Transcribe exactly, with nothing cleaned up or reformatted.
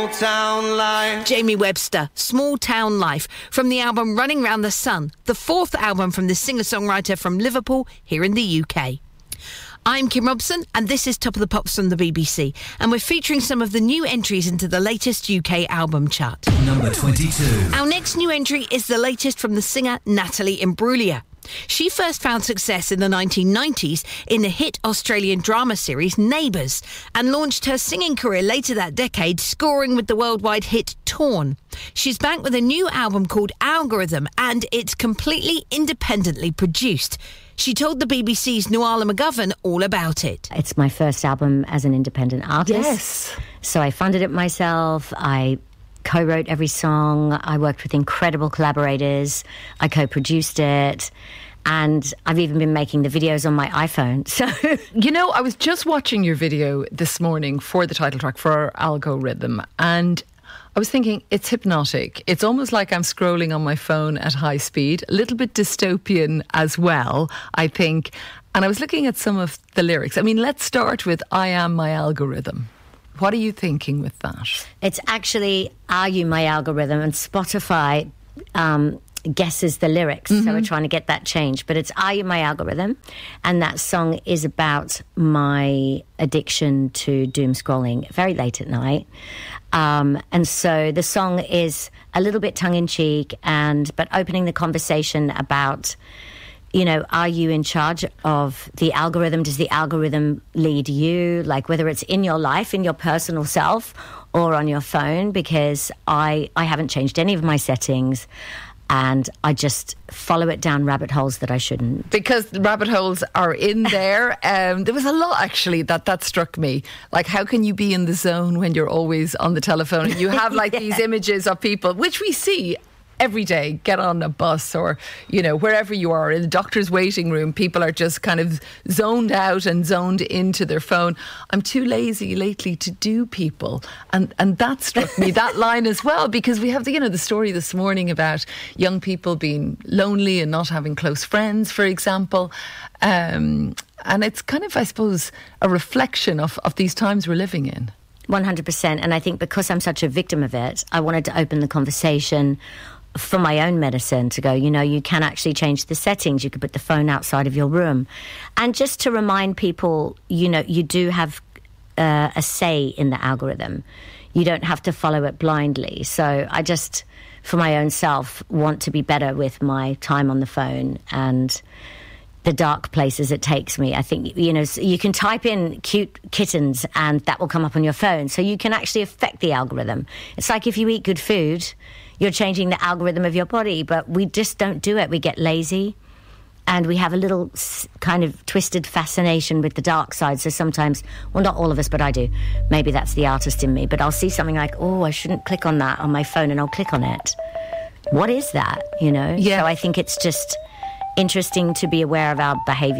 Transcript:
Town Life. Jamie Webster, Small Town Life, from the album Running Round the Sun, the fourth album from the singer-songwriter from Liverpool here in the U K. I'm Kim Robson, and this is Top of the Pops from the B B C, and we're featuring some of the new entries into the latest U K album chart. Number twenty-two. Our next new entry is the latest from the singer Natalie Imbruglia. She first found success in the nineteen nineties in the hit Australian drama series Neighbours, and launched her singing career later that decade, scoring with the worldwide hit Torn. She's back with a new album called Algorithm, and it's completely independently produced. She told the B B C's Nuala McGovern all about it. It's my first album as an independent artist. Yes. So I funded it myself. I co-wrote every song. I worked with incredible collaborators. I co-produced it. And I've even been making the videos on my iPhone. So, you know, I was just watching your video this morning for the title track, for our Algorithm, and I was thinking, it's hypnotic. It's almost like I'm scrolling on my phone at high speed, a little bit dystopian as well, I think. And I was looking at some of the lyrics. I mean, let's start with I Am My Algorithm. What are you thinking with that? It's actually Are You My Algorithm? And Spotify um, guesses the lyrics. Mm-hmm. So we're trying to get that changed. But it's Are You My Algorithm? And that song is about my addiction to doom scrolling very late at night. Um, and so the song is a little bit tongue-in-cheek, and but opening the conversation about, you know, are you in charge of the algorithm? Does the algorithm lead you? Like, whether it's in your life, in your personal self, or on your phone, because I, I haven't changed any of my settings. And I just follow it down rabbit holes that I shouldn't. Because the rabbit holes are in there. Um, there was a lot, actually, that, that struck me. Like, how can you be in the zone when you're always on the telephone? And you have, like, yeah. these images of people, which we see every day, get on a bus or, you know, wherever you are, in the doctor's waiting room, people are just kind of zoned out and zoned into their phone. I'm too lazy lately to do people. And and that struck me, that line as well, because we have the, you know, the story this morning about young people being lonely and not having close friends, for example. Um, and it's kind of, I suppose, a reflection of, of these times we're living in. one hundred percent. And I think because I'm such a victim of it, I wanted to open the conversation for my own medicine to go, you know, you can actually change the settings. You could put the phone outside of your room. And just to remind people, you know, you do have uh, a say in the algorithm. You don't have to follow it blindly. So I just, for my own self, want to be better with my time on the phone and the dark places it takes me. I think, you know, you can type in cute kittens and that will come up on your phone. So you can actually affect the algorithm. It's like if you eat good food, you're changing the algorithm of your body, but we just don't do it. We get lazy and we have a little kind of twisted fascination with the dark side. So sometimes, well, not all of us, but I do. Maybe that's the artist in me, but I'll see something like, oh, I shouldn't click on that on my phone, and I'll click on it. What is that, you know? Yeah. So I think it's just interesting to be aware of our behaviour